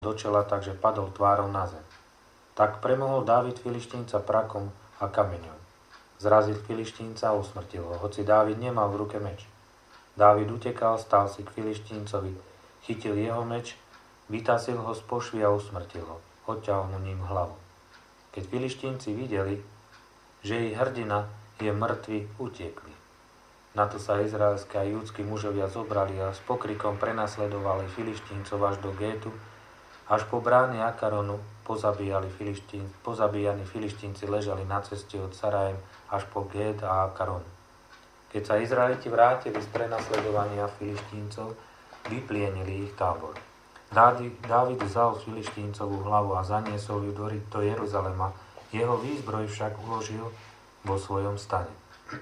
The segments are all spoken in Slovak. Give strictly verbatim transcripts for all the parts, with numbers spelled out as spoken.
do čela, takže padol tvárou na zem. Tak premohol Dávid Filištínca prakom a kameňom. Zrazil Filištínca a usmrtil ho, hoci Dávid nemal v ruke meč. Dávid utekal, stal si k Filištíncovi, chytil jeho meč, vytasil ho z pošvy a usmrtil ho, odťal mu ním hlavu. Keď Filištínci videli, že ich hrdina je mŕtvy, utiekli. Na to sa izraelské a júdski mužovia zobrali a s pokrikom prenasledovali Filištíncov až do Gétu, až po brány Akaronu pozabíjali Filištín, pozabíjani Filištínci ležali na ceste od Sarajem až po Gét a Akaron. Keď sa Izraeliti vrátili z prenasledovania Filištíncov, vyplienili ich tábor. Dávid vzal Filištíncovu hlavu a zaniesol ju do, do Jeruzalema, jeho výzbroj však uložil vo svojom stane.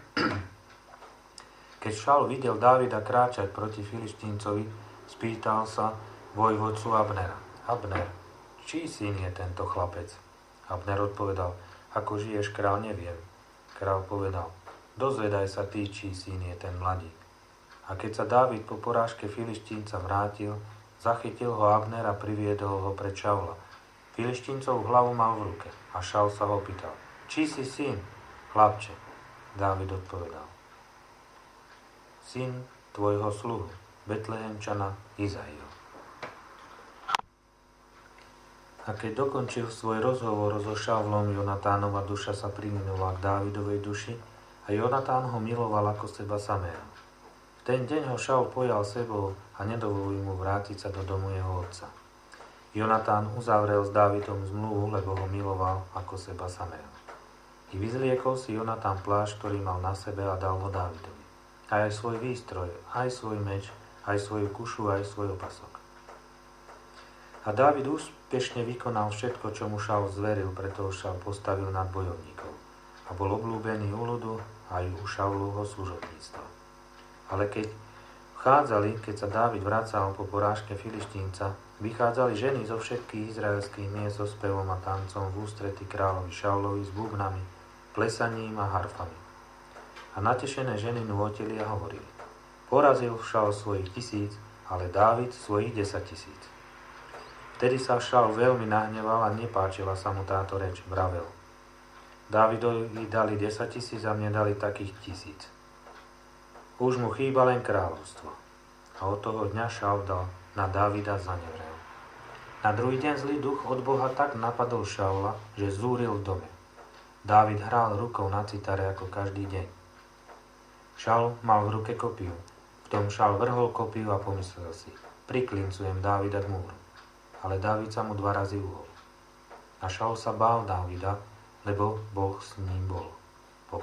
Keď Šaul videl Dávida kráčať proti Filištíncovi, spýtal sa vojvodcu Abnera: Abner, čí syn je tento chlapec? Abner odpovedal: Ako žiješ, kráľ, neviem. Kráľ povedal: Dozvedaj sa ty, čí syn je ten mladík. A keď sa Dávid po porážke Filištínca vrátil, zachytil ho Abner a priviedol ho pred Šaula. Filištíncovú hlavu mal v ruke a Šaul sa ho pýtal: Čí si syn, chlapče? Dávid odpovedal: Syn tvojho sluhu, Betlehemčana Izaiho. A keď dokončil svoj rozhovor so Šaulom, Jonatánova duša sa priminula k Dávidovej duši a Jonatán ho miloval ako seba samého. V ten deň ho Šaul pojal sebou a nedovolil mu vrátiť sa do domu jeho otca. Jonatán uzavrel s Dávidom zmluvu, lebo ho miloval ako seba samého. I vyzliekol si Jonatán plášť, ktorý mal na sebe, a dal ho Dávidovi. A aj svoj výstroj, aj svoj meč, aj svoju kušu, aj svoj opasok. A Dávid úspešne vykonal všetko, čo mu Šaul zveril, preto ho Šaul postavil nad bojovníkov a bol obľúbený u ľudu aj u Šaulovho služobníctva. Ale keď vchádzali, keď sa Dávid vracal po porážke Filištínca, vychádzali ženy zo všetkých izraelských miest so spevom a tancom v ústrety kráľovi Šaulovi s bubnami, plesaním a harfami. A natešené ženy nôtili a hovorili: Porazil Šaul svojich tisíc, ale Dávid svojich desaťtisíc. Vtedy sa Šaul veľmi nahneval a nepáčila sa mu táto reč. Vravel: Dávidovi dali desaťtisíc a mne dali takých tisíc. Už mu chýba len kráľovstvo. A od toho dňa Šaul dal na Dávida zanevrel. Na druhý deň zlý duch od Boha tak napadol Šaula, že zúril v dome. Dávid hral rukou na citare ako každý deň. Šaul mal v ruke kopiu. V tom Šaul vrhol kopiu a pomyslel si: Priklincujem Dávida k múru. Ale Dávid sa mu dva razy uhol. A Šaul sa bál Dávida, lebo Boh s ním bol. Boh.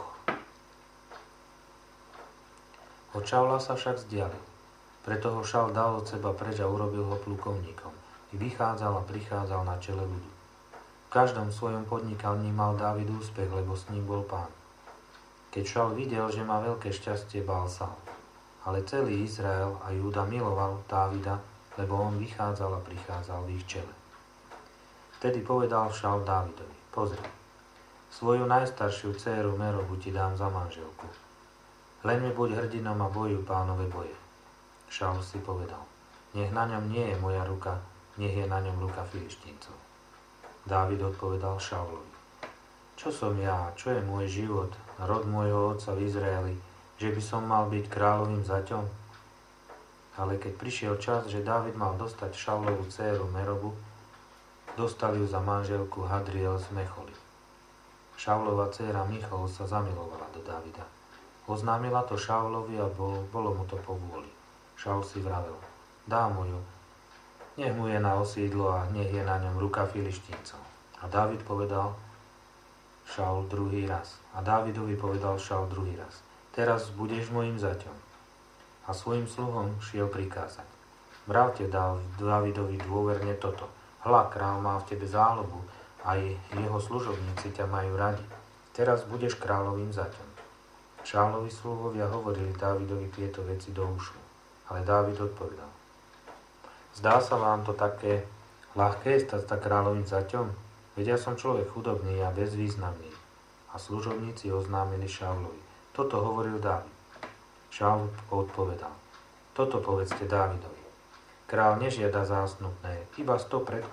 Od Šaula sa však vzdialil. Preto ho Šaul dal od seba preč a urobil ho plukovníkom. I vychádzal a prichádzal na čele ľudu. V každom svojom podnikaní mal Dávid úspech, lebo s ním bol Pán. Keď Šaul videl, že má veľké šťastie, bál sa ho. Ale celý Izrael a Júda miloval Dávida, lebo on vychádzal a prichádzal v ich čele. Vtedy povedal Šaul Dávidovi: Pozri, svoju najstaršiu dcéru Merobu ti dám za manželku. Len mi buď hrdinom a bojuj Pánove boje. Šaul si povedal: Nech na ňom nie je moja ruka, nech je na ňom ruka Filištíncov. Dávid odpovedal Šaulovi: Čo som ja, čo je môj život, rod môjho otca v Izraeli, že by som mal byť kráľovým zaťom? Ale keď prišiel čas, že Dávid mal dostať Šaulovú dcéru Merobu, dostal ju za manželku Hadriel z Mecholi. Šaulova dcéra Michol sa zamilovala do Dávida. Oznámila to Šaulovi a bol, bolo mu to po vôli. Šaul si vravel: Dám ju, nech mu je na osídlo a nech je na ňom ruka Filištíncov. A Dávid povedal Šaul druhý raz. A Dávidovi povedal Šaul druhý raz: Teraz budeš mojím zaťom. A svojim sluhom šiel prikázať: Vravte Dávidovi dôverne toto: Hľa, kráľ má v tebe záľubu, aj jeho služobníci ťa majú radi. Teraz budeš kráľovým zaťom. Šaulovi sluhovia hovorili Dávidovi tieto veci do ušu. Ale Dávid odpovedal: Zdá sa vám to také ľahké stať sa kráľovým zaťom? Veď ja som človek chudobný a bezvýznamný. A služobníci oznámili Šaulovi: Toto hovoril Dávid. Šaul odpovedal: Toto povedzte Dávidovi. Král nežiada zásnubné, iba sto predkov